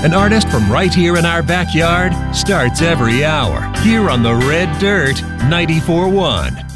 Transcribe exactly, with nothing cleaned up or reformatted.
An artist from right here in our backyard starts every hour here on the Red Dirt ninety-four point one.